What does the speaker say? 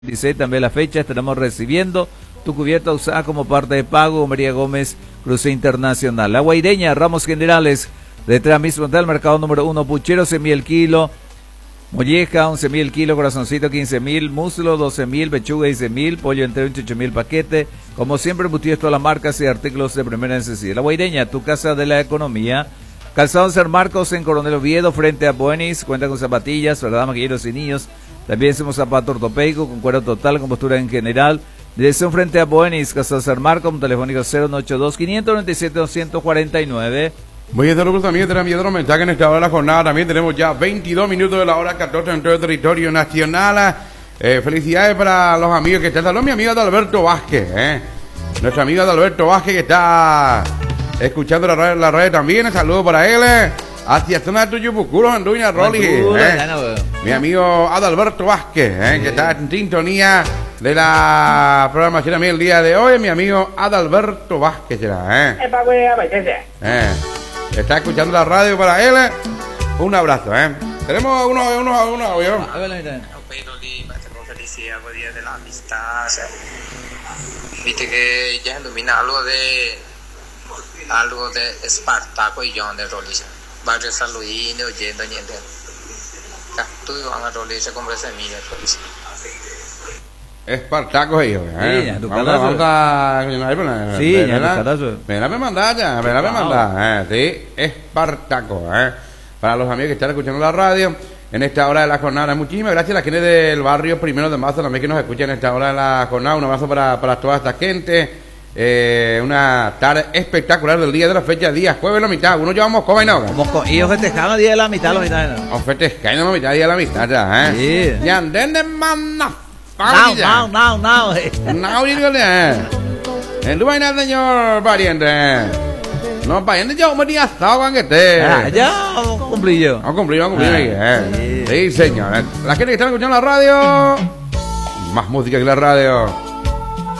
16 también la fecha, estaremos recibiendo tu cubierta usada como parte de pago. María Gómez, Cruce Internacional. La Guaireña, Ramos Generales, detrás mismo del mercado número 1, puchero 11.000 el kilo, molleja 11.000 el kilo, corazoncito 15.000, muslo 12.000, pechuga 16.000, pollo entero 8.000 paquete, como siempre embutidos todas las marcas y artículos de primera necesidad. La Guaireña, tu casa de la economía. Calzado San Marcos en Coronel Oviedo frente a Buenis, cuenta con zapatillas, verdad, maquilleros y niños. También hacemos zapato ortopédico con cuero total, con postura en general. Dirección frente a Buenis, Calzado San Marcos, telefónico 092-597-249. Muy bien, saludos también de la mensaje en esta hora de la jornada. También tenemos ya 22 minutos de la hora 14 en todo el territorio nacional. Felicidades para los amigos que están. Saludos, mi amigo Adalberto Vázquez. Nuestro amigo Adalberto Vázquez que está escuchando la radio también. Saludos para él. Hacia zona de Tuyupuculo, Anduña, Rolly. Mi amigo Adalberto Vázquez, que está en sintonía de la programación también el día de hoy. Mi amigo Adalberto Vázquez será, está escuchando la radio para él. Un abrazo, Tenemos uno audio. Felicidad por Día de la Amistad. Viste que ya ilumina algo de Espartaco y John de Rolly. Barrio San Luis, oyendo niente. Tú van a Rolly, se compra semilla de Rolly. Espartaco ellos, Sí, ya, tu vamos a sí, ya, tu calazo. me la mandar, sí, Espartaco, para los amigos que están escuchando la radio en esta hora de la jornada. Muchísimas gracias a la gente del barrio Primero de Marzo también que nos escuchan en esta hora de la jornada. Un abrazo para toda esta gente. Una tarde espectacular del día de la fecha, día jueves la mitad. Uno llevamos coba y no. Y ellos festejaron el día de la mitad, los mitad. Nos festejamos la mitad, día de la mitad, ya, Sí. Y anden de manna. Now. No, en tu vaina, señor pariente. No, pariente, yo me día sábado que esté. Ya cumplí yo. Vamos a cumplir aquí, Sí, señor. La gente que está escuchando la radio, más música que la radio.